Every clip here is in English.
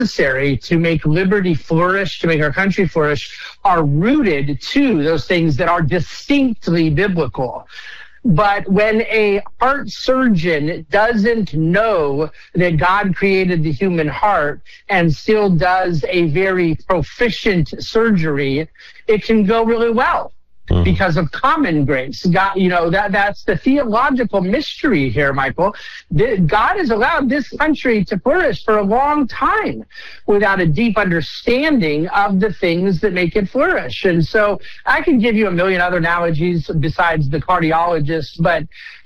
necessary to make liberty flourish, to make our country flourish, are rooted to those things that are distinctly biblical. But when a heart surgeon doesn't know that God created the human heart and still does a very proficient surgery, it can go really well. Because of common grace. God, that's the theological mystery here, Michael. God has allowed this country to flourish for a long time without a deep understanding of the things that make it flourish. And so I can give you a million other analogies besides the cardiologist, but,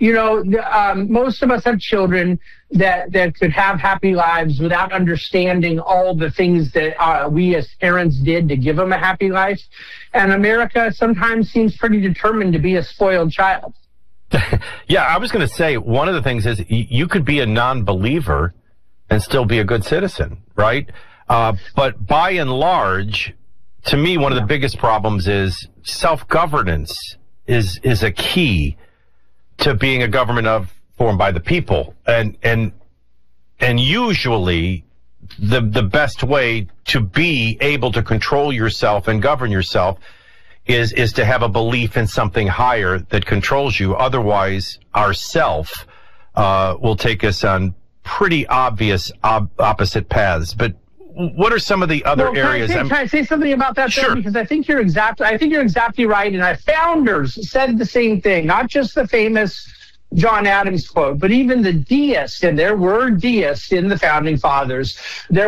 most of us have children that could have happy lives without understanding all the things that we as parents did to give them a happy life. And America sometimes seems pretty determined to be a spoiled child. Yeah, I was going to say, one of the things is you could be a non-believer and still be a good citizen, right? But by and large, to me, one of the biggest problems is self-governance is a key to being a government formed by the people. And usually the best way to be able to control yourself and govern yourself is to have a belief in something higher that controls you. Otherwise, our self will take us on pretty obvious opposite paths. But what are some of the other areas? Can I say something about that? Sure. Though? Because I think you're exactly right. And our founders said the same thing, not just the famous John Adams quote, but even the deists, and there were deists in the founding fathers,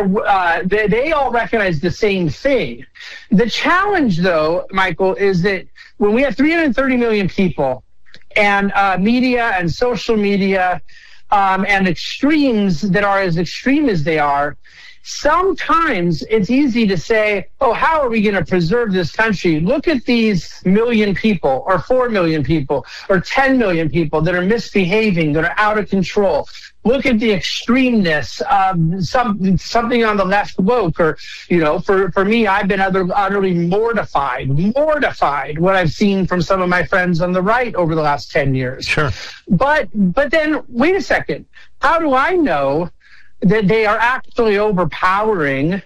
they all recognized the same thing. The challenge, though, Michael, is that when we have 330 million people and media and social media and extremes that are as extreme as they are, sometimes it's easy to say, oh, how are we going to preserve this country? Look at these million people or 4 million people or 10 million people that are misbehaving, that are out of control. Look at the extremeness of something on the left woke, or, for me, I've been utterly mortified what I've seen from some of my friends on the right over the last 10 years. Sure. But then, wait a second. How do I know that they are actually overpowering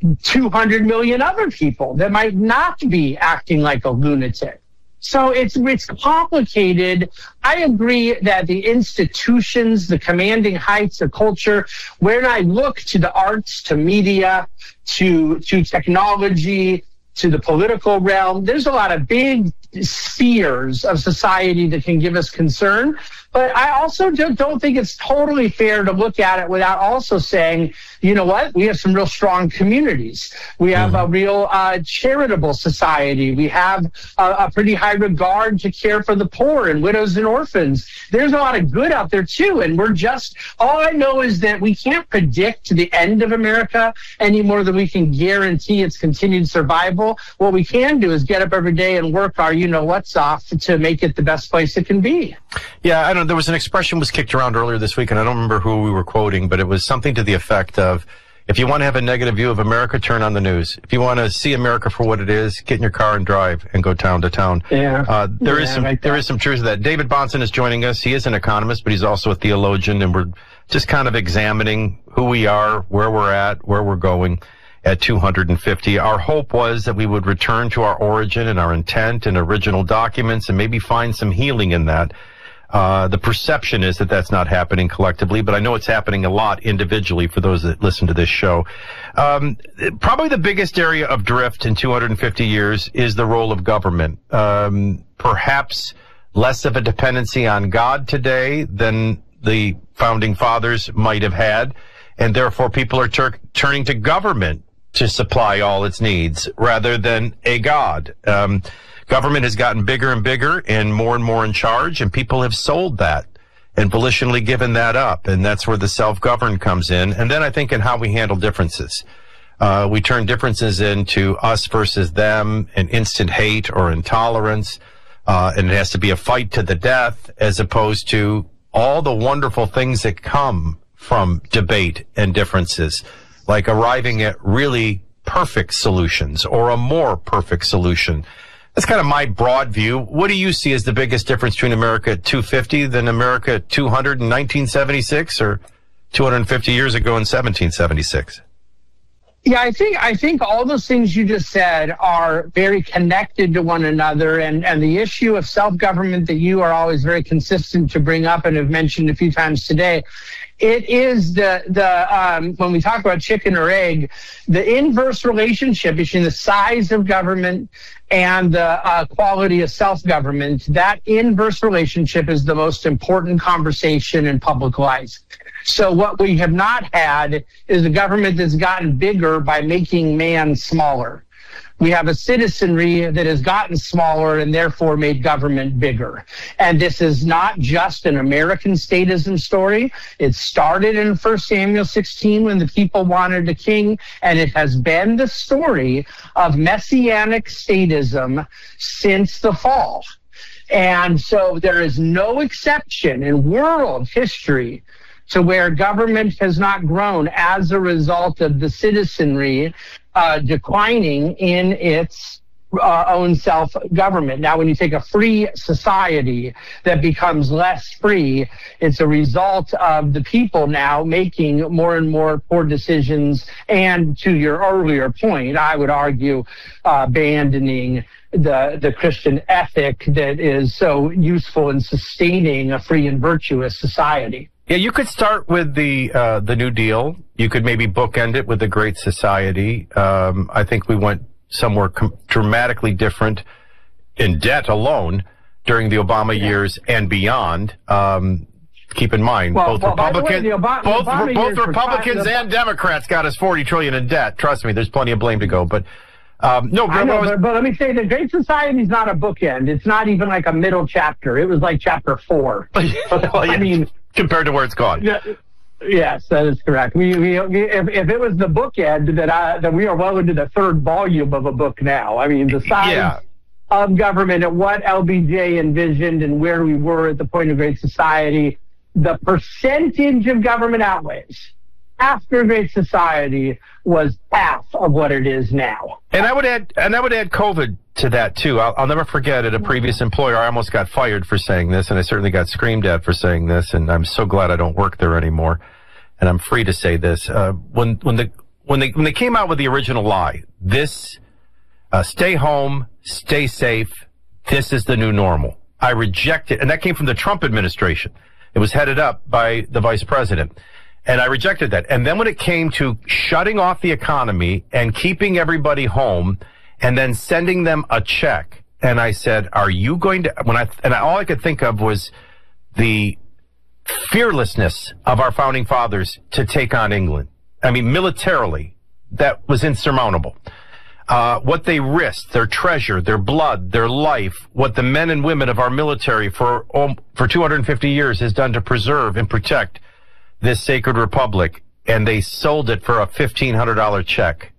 200 million other people that might not be acting like a lunatic? So it's complicated. I agree that the institutions, the commanding heights of culture, when I look to the arts, to media, to technology, to the political realm, there's a lot of big spheres of society that can give us concern. But I also don't think it's totally fair to look at it without also saying, you know what, we have some real strong communities. We have a real charitable society. We have a pretty high regard to care for the poor and widows and orphans. There's a lot of good out there too. And all I know is that we can't predict the end of America any more than we can guarantee its continued survival. What we can do is get up every day and work our you-know-what's off to make it the best place it can be. Yeah, I don't know. There was an expression was kicked around earlier this week, and I don't remember who we were quoting, but it was something to the effect of, if you want to have a negative view of America, turn on the news. If you want to see America for what it is, get in your car and drive and go town to town. Yeah. There is some truth to that. David Bahnsen is joining us. He is an economist, but he's also a theologian, and we're just kind of examining who we are, where we're at, where we're going at 250. Our hope was that we would return to our origin and our intent and original documents and maybe find some healing in that. The perception is that that's not happening collectively, but I know it's happening a lot individually for those that listen to this show. Probably the biggest area of drift in 250 years is the role of government. Perhaps less of a dependency on God today than the founding fathers might have had, and therefore people are turning to government to supply all its needs rather than a God. Government has gotten bigger and bigger and more in charge, and people have sold that and volitionally given that up. And that's where the self-govern comes in. And then I think in how we handle differences. We turn differences into us versus them and instant hate or intolerance. And it has to be a fight to the death, as opposed to all the wonderful things that come from debate and differences, like arriving at really perfect solutions or a more perfect solution. That's kind of my broad view. What do you see as the biggest difference between America at 250 than America at 200 in 1976 or 250 years ago in 1776? Yeah, I think all those things you just said are very connected to one another, and the issue of self-government that you are always very consistent to bring up and have mentioned a few times today. It is when we talk about chicken or egg, the inverse relationship between the size of government and the quality of self-government. That inverse relationship is the most important conversation in public life. So what we have not had is a government that's gotten bigger by making man smaller. We have a citizenry that has gotten smaller and therefore made government bigger. And this is not just an American statism story. It started in 1 Samuel 16 when the people wanted a king, and it has been the story of messianic statism since the fall. And so there is no exception in world history to where government has not grown as a result of the citizenry declining in its own self-government. Now, when you take a free society that becomes less free, it's a result of the people now making more and more poor decisions. And to your earlier point, I would argue abandoning the Christian ethic that is so useful in sustaining a free and virtuous society. Yeah, you could start with the New Deal. You could maybe bookend it with the Great Society. I think we went somewhere dramatically different in debt alone during the Obama years and beyond. Keep in mind, both Republicans and Democrats got us $40 trillion in debt. Trust me, there's plenty of blame to go. But but let me say the Great Society is not a bookend. It's not even like a middle chapter. It was like chapter 4. Well, yeah. I mean, compared to where it's gone. Yes, that is correct. If it was the bookend, that we are well into the third volume of a book now. I mean, the size of government and what LBJ envisioned and where we were at the point of Great Society, the percentage of government outlays after Great Society was half of what it is now. And I would add COVID to that too. I'll never forget at a previous employer, I almost got fired for saying this, and I certainly got screamed at for saying this, and I'm so glad I don't work there anymore, and I'm free to say this. When they came out with the original lie, this stay home, stay safe, this is the new normal. I reject it, and that came from the Trump administration. It was headed up by the vice president. And I rejected that. And then when it came to shutting off the economy and keeping everybody home and then sending them a check, and I said, are you going to, all I could think of was the fearlessness of our founding fathers to take on England. I mean, militarily, that was insurmountable. What they risked, their treasure, their blood, their life, what the men and women of our military for 250 years has done to preserve and protect this sacred republic, and they sold it for a $1,500 check.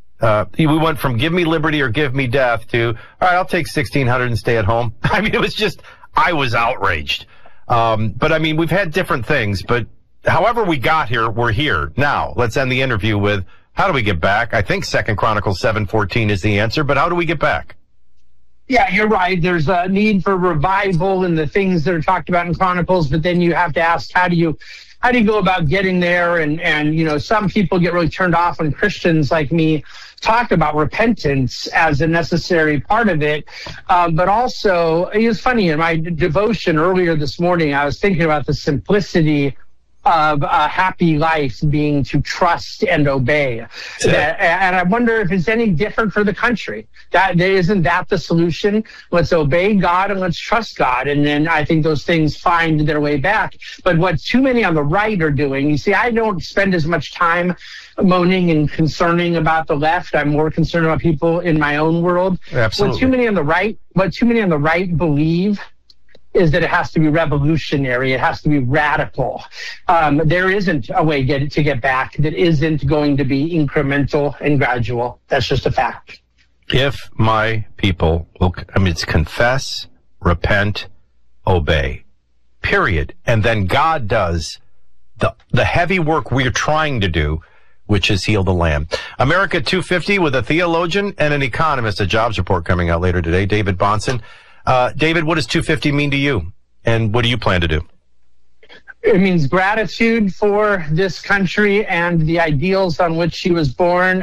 We went from give me liberty or give me death to, all right, I'll take $1,600 and stay at home. I mean, it was just, I was outraged. But I mean, we've had different things, but however we got here, we're here. Now, let's end the interview with, how do we get back? I think 2 Chronicles 7:14 is the answer, but how do we get back? Yeah, you're right. There's a need for revival in the things that are talked about in Chronicles, but then you have to ask, how do you go about getting there? And you know, some people get really turned off when Christians like me talk about repentance as a necessary part of it. But also, it was funny, in my devotion earlier this morning, I was thinking about the simplicity of a happy life being to trust and obey. And I wonder if it's any different for the country. Isn't that the solution? Let's obey God and let's trust God. And then I think those things find their way back. But what too many on the right are doing, you see, I don't spend as much time moaning and concerning about the left. I'm more concerned about people in my own world. Absolutely. What too many on the right believe is that it has to be revolutionary. It has to be radical. There isn't a way to get back that isn't going to be incremental and gradual. That's just a fact. If my people will, it's confess, repent, obey, period. And then God does the heavy work we're trying to do, which is heal the land. America 250 with a theologian and an economist, a jobs report coming out later today, David Bahnsen. David, what does 250 mean to you, and what do you plan to do? It means gratitude for this country and the ideals on which she was born.